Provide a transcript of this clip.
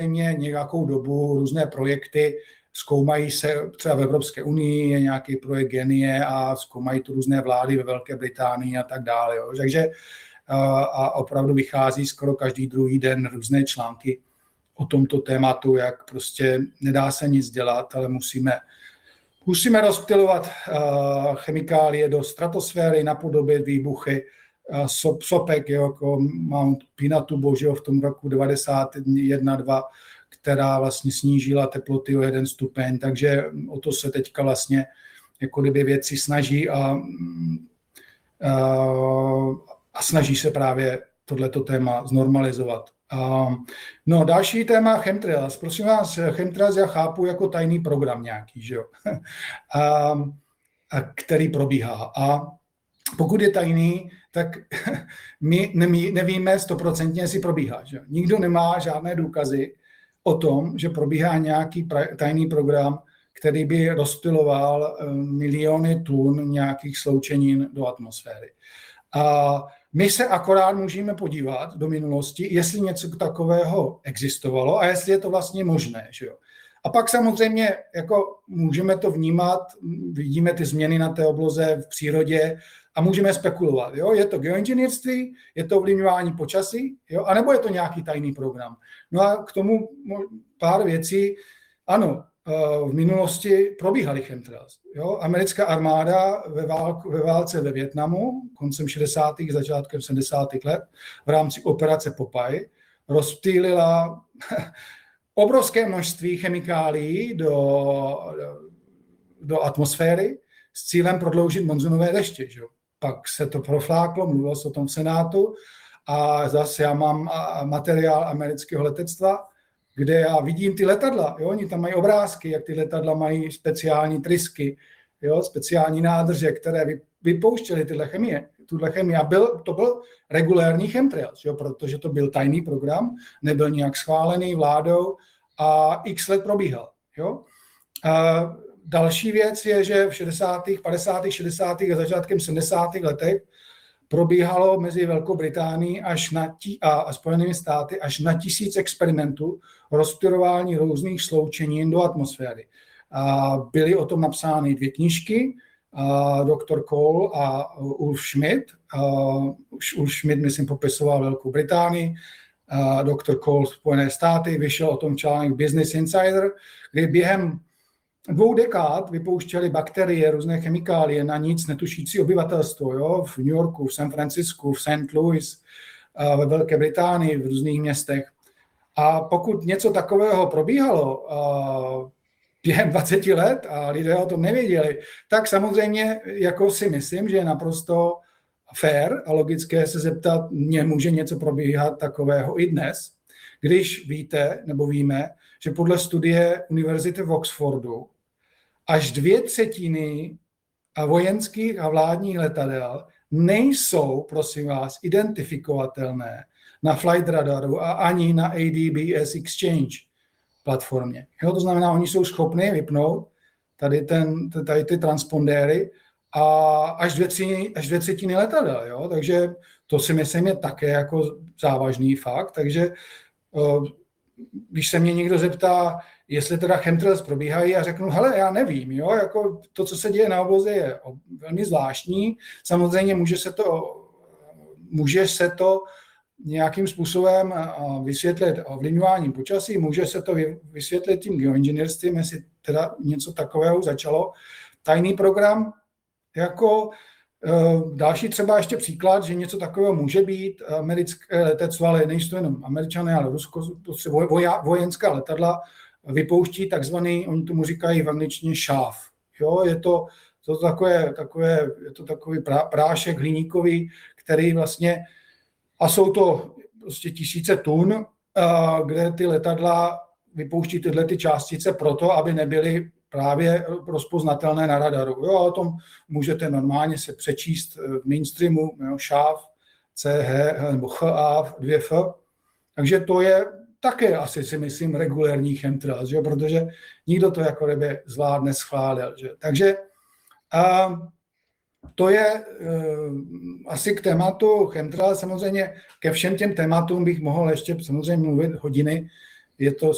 nějakou dobu různé projekty, zkoumají se třeba v Evropské unii, je nějaký projekt Genie a zkoumají to různé vlády ve Velké Británii a tak dále. Jo. Takže a opravdu vychází skoro každý druhý den různé články o tomto tématu, jak prostě nedá se nic dělat, ale musíme rozptylovat chemikálie do stratosféry, napodobit výbuchy sopek, jako Mount Pinatubo, že jo, v tom roku 91-2, která vlastně snížila teploty o 1 stupeň, takže o to se teďka vlastně jako kdyby věci snaží a snaží se právě tohleto téma znormalizovat. No, další téma chemtrails. Prosím vás, chemtrails já chápu jako tajný program nějaký, že jo, který probíhá. A pokud je tajný, tak my nevíme 100%, jestli probíhá. Že? Nikdo nemá žádné důkazy o tom, že probíhá nějaký tajný program, který by rozptyloval miliony tun nějakých sloučenin do atmosféry. A my se akorát můžeme podívat do minulosti, jestli něco takového existovalo a jestli je to vlastně možné. Že jo? A pak samozřejmě jako můžeme to vnímat, vidíme ty změny na té obloze v přírodě a můžeme spekulovat. Jo? Je to geoinženýrství, je to ovlivňování počasí, jo? Anebo je to nějaký tajný program. No a k tomu pár věcí. Ano, v minulosti probíhaly chemtrails. Jo? Americká armáda ve válce ve Vietnamu koncem 60. začátkem 70. let v rámci operace Popeye rozptýlila obrovské množství chemikálií do atmosféry s cílem prodloužit monzunové deště. Že? Pak se to profláklo, mluvilo se o tom v Senátu a zase já mám materiál amerického letectva, kde já vidím ty letadla, jo? Oni tam mají obrázky, jak ty letadla mají speciální trysky, jo? Speciální nádrže, které vypouštěly tuhle chemii. A to byl regulérní chemtrails, jo? Protože to byl tajný program, nebyl nijak schválený vládou a x let probíhal. Jo? Další věc je, že v 60., 50., 60. a začátkem 70. letech probíhalo mezi Velkou Británií a Spojenými státy až na 1000 experimentů rozptylování různých sloučenin do atmosféry. Byly o tom napsány 2 knížky, Dr. Cole a Ulf Schmidt. Ulf Schmidt, myslím, popisoval Velkou Británii, Dr. Cole Spojené státy, vyšel o tom článek Business Insider, kdy během 2 dekád vypouštěly bakterie, různé chemikálie na nic netušící obyvatelstvo, jo? V New Yorku, v San Francisku, v St. Louis, ve Velké Británii, v různých městech. A pokud něco takového probíhalo během 20 let a lidé o tom nevěděli, tak samozřejmě jako si myslím, že je naprosto fair a logické se zeptat, může něco probíhat takového i dnes, když víte, nebo víme, že podle studie Univerzity v Oxfordu až 2/3 vojenských a vládních letadel nejsou, prosím vás, identifikovatelné na Flight Radaru a ani na ADBS Exchange platformě. Jo, to znamená, oni jsou schopni vypnout tady ty transpondéry a až 2/3 letadel. Jo? Takže to si myslím je také jako závažný fakt. Takže když se mě někdo zeptá, jestli teda chemtrails probíhají, já řeknu, hele, já nevím, jo, jako to, co se děje na obloze, je velmi zvláštní. Samozřejmě může se to nějakým způsobem vysvětlit ovlivňováním počasí, může se to vysvětlit tím geoinženýrstvím, jestli teda něco takového začalo. Tajný program, jako další třeba ještě příklad, že něco takového může být americké letectvo, ale nejsou jenom Američané, ale Rusko, vojenská letadla vypouští takzvaný, oni tomu říkají v angličtině šáv. Jo, je to takový prášek hliníkový, který vlastně, a jsou to prostě tisíce tun, kde ty letadla vypouští tyhle ty částice proto, aby nebyly právě rozpoznatelné na radaru. Jo, o tom můžete normálně se přečíst v mainstreamu, jo, šáv, CH nebo HA, 2F. Takže to je také asi si myslím regulérní chemtrails, že? Protože nikdo to jako kdyby zvládne schválil. Že? Takže to je asi k tématu chemtrails. Samozřejmě ke všem těm tématům bych mohl ještě samozřejmě mluvit hodiny. Je to